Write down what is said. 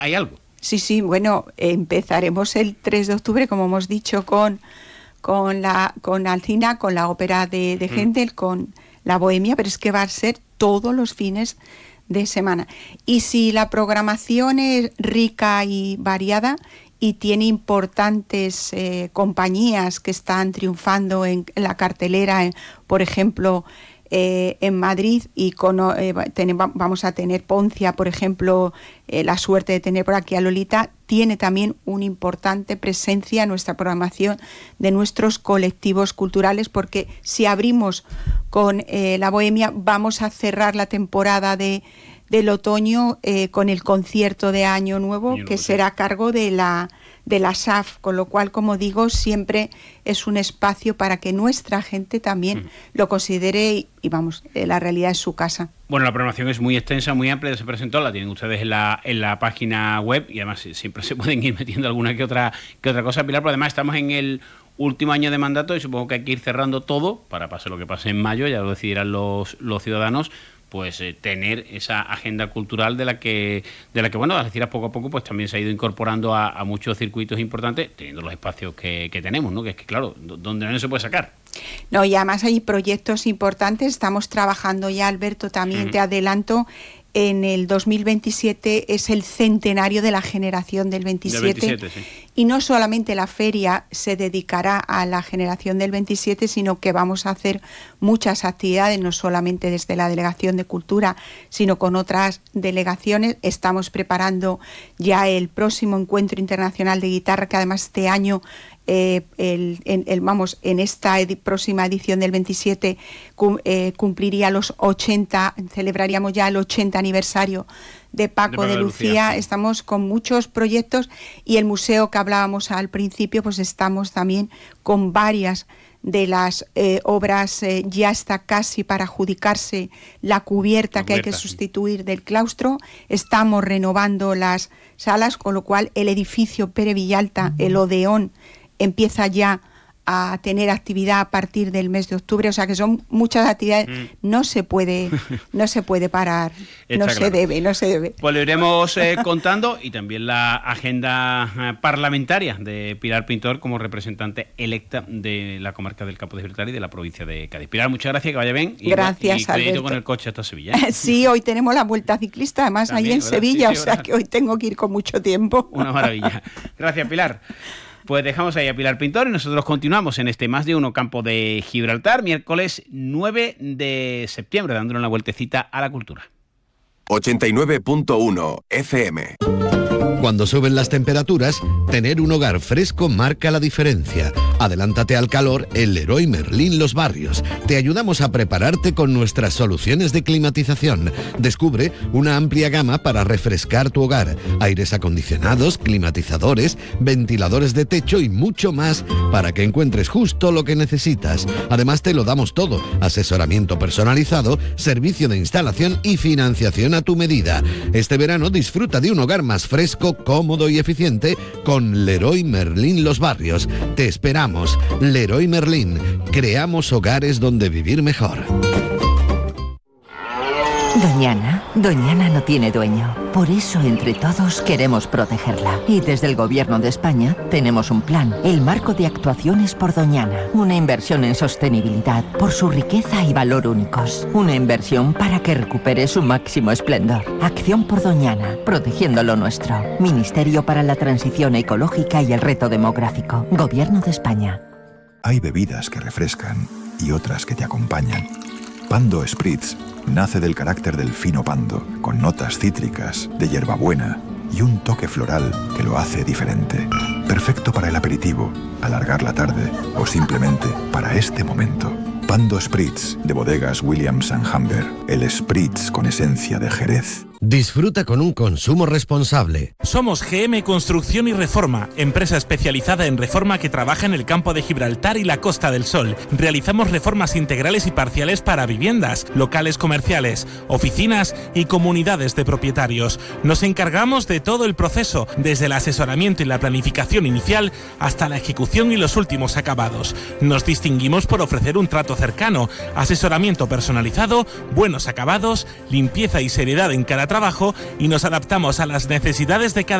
hay algo. Sí, bueno, empezaremos el 3 de octubre, como hemos dicho, con Alcina, con la ópera de Händel, con la Bohemia, pero es que va a ser todos los fines de semana. Y si la programación es rica y variada y tiene importantes compañías que están triunfando en la cartelera, por ejemplo, en Madrid, y vamos a tener Poncia, por ejemplo, la suerte de tener por aquí a Lolita, tiene también una importante presencia en nuestra programación de nuestros colectivos culturales, porque si abrimos con la Bohemia, vamos a cerrar la temporada del otoño con el concierto de Año Nuevo, que será a cargo de la SAF, con lo cual, como digo, siempre es un espacio para que nuestra gente también lo considere y vamos, la realidad es su casa. Bueno, la programación es muy extensa, muy amplia, se presentó, la tienen ustedes en la página web, y además siempre se pueden ir metiendo alguna que otra cosa, Pilar, pero además estamos en el último año de mandato y supongo que hay que ir cerrando todo para pase lo que pase en mayo, ya lo decidirán los ciudadanos, pues tener esa agenda cultural de la que bueno, Algeciras poco a poco pues también se ha ido incorporando a muchos circuitos importantes, teniendo los espacios que tenemos, ¿no? Que es que claro, donde no se puede sacar. No, y además hay proyectos importantes, estamos trabajando ya, Alberto, también te adelanto, en el 2027 es el centenario de la generación del 27, sí. Y no solamente la feria se dedicará a la generación del 27, sino que vamos a hacer muchas actividades, no solamente desde la Delegación de Cultura, sino con otras delegaciones. Estamos preparando ya el próximo Encuentro Internacional de Guitarra, que además este año en esta próxima edición del 27 cumpliría los 80, celebraríamos ya el 80 aniversario de Paco de Lucía. Estamos con muchos proyectos, y el museo que hablábamos al principio, pues estamos también con varias de las obras, ya está casi para adjudicarse la cubierta que hay que sustituir del claustro. Estamos renovando las salas, con lo cual el edificio Pere Villalta, el Odeón, empieza ya a tener actividad a partir del mes de octubre, o sea que son muchas actividades, no se puede parar, no se debe. Pues lo iremos contando, y también la agenda parlamentaria de Pilar Pintor como representante electa de la comarca del Campo de Gibraltar y de la provincia de Cádiz. Pilar, muchas gracias, que vaya bien. Gracias, y Alberto. Con el coche hasta Sevilla. Sí, hoy tenemos la vuelta ciclista, además también, ahí en Sevilla, sí, o sea que hoy tengo que ir con mucho tiempo. Una maravilla. Gracias, Pilar. Pues dejamos ahí a Pilar Pintor y nosotros continuamos en este Más de Uno Campo de Gibraltar, miércoles 9 de septiembre, dándole una vueltecita a la cultura. 89.1 FM. Cuando suben las temperaturas, tener un hogar fresco marca la diferencia. Adélántate al calor en Leroy Merlin Los Barrios. Te ayudamos a prepararte con nuestras soluciones de climatización. Descubre una amplia gama para refrescar tu hogar. Aires acondicionados, climatizadores, ventiladores de techo y mucho más para que encuentres justo lo que necesitas. Además te lo damos todo. Asesoramiento personalizado, servicio de instalación y financiación a tu medida. Este verano disfruta de un hogar más fresco, cómodo y eficiente con Leroy Merlin Los Barrios. Te esperamos. Leroy Merlin. Creamos hogares donde vivir mejor. Doñana no tiene dueño. Por eso, entre todos, queremos protegerla. Y desde el Gobierno de España tenemos un plan, el Marco de Actuaciones por Doñana. Una inversión en sostenibilidad por su riqueza y valor únicos. Una inversión para que recupere su máximo esplendor. Acción por Doñana, protegiendo lo nuestro. Ministerio para la Transición Ecológica y el Reto Demográfico. Gobierno de España. Hay bebidas que refrescan y otras que te acompañan. Pando Spritz nace del carácter del fino pando, con notas cítricas, de hierbabuena y un toque floral que lo hace diferente. Perfecto para el aperitivo, alargar la tarde o simplemente para este momento. Pando Spritz, de bodegas Williams & Humber. El Spritz con esencia de Jerez. Disfruta con un consumo responsable. Somos GM Construcción y Reforma, empresa especializada en reforma que trabaja en el Campo de Gibraltar y la Costa del Sol. Realizamos reformas integrales y parciales para viviendas, locales comerciales, oficinas y comunidades de propietarios. Nos encargamos de todo el proceso, desde el asesoramiento y la planificación inicial hasta la ejecución y los últimos acabados. Nos distinguimos por ofrecer un trato cercano, asesoramiento personalizado, buenos acabados, limpieza y seriedad en cada trabajo y nos adaptamos a las necesidades de cada